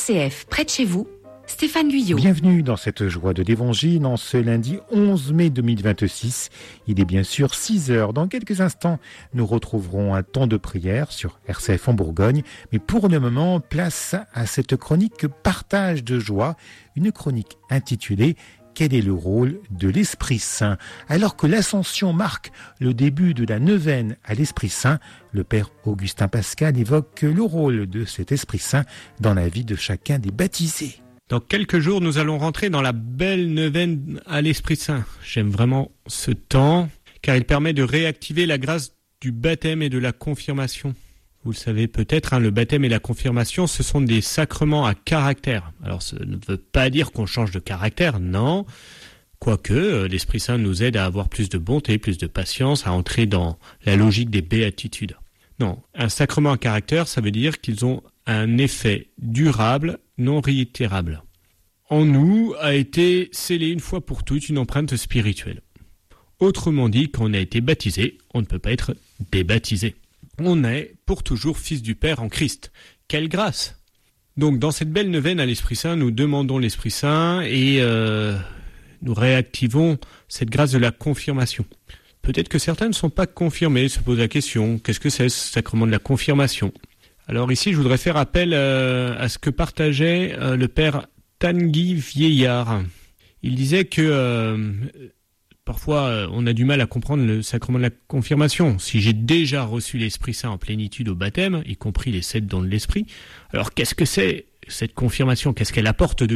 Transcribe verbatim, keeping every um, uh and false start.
C F près de chez vous, Stéphane Guyot. Bienvenue dans cette joie de l'Évangile en ce lundi onze mai deux mille vingt-six. Il est bien sûr six heures. Dans quelques instants, nous retrouverons un temps de prière sur R C F en Bourgogne. Mais pour le moment, place à cette chronique Partage de joie, une chronique intitulée Quel est le rôle de l'Esprit Saint ? Alors que l'Ascension marque le début de la neuvaine à l'Esprit Saint, le Père Augustin Pascal évoque le rôle de cet Esprit Saint dans la vie de chacun des baptisés. Dans quelques jours, nous allons rentrer dans la belle neuvaine à l'Esprit Saint. J'aime vraiment ce temps, car il permet de réactiver la grâce du baptême et de la confirmation. Vous le savez peut-être, hein, le baptême et la confirmation, ce sont des sacrements à caractère. Alors, ça ne veut pas dire qu'on change de caractère, non. Quoique, l'Esprit Saint nous aide à avoir plus de bonté, plus de patience, à entrer dans la logique des béatitudes. Non, un sacrement à caractère, ça veut dire qu'ils ont un effet durable, non réitérable. En nous a été scellée une fois pour toutes une empreinte spirituelle. Autrement dit, quand on a été baptisé, on ne peut pas être débaptisé. On est pour toujours fils du Père en Christ. Quelle grâce! Donc dans cette belle neuvaine à l'Esprit Saint, nous demandons l'Esprit Saint et euh, nous réactivons cette grâce de la confirmation. Peut-être que certains ne sont pas confirmés, se posent la question, qu'est-ce que c'est ce sacrement de la confirmation ? Alors ici, je voudrais faire appel euh, à ce que partageait euh, le père Tanguy Vieillard. Il disait que euh, parfois, euh, on a du mal à comprendre le sacrement de la confirmation. Si j'ai déjà reçu l'Esprit Saint en plénitude au baptême, y compris les sept dons de l'Esprit, alors qu'est-ce que c'est cette confirmation ? Qu'est-ce qu'elle apporte de plus ?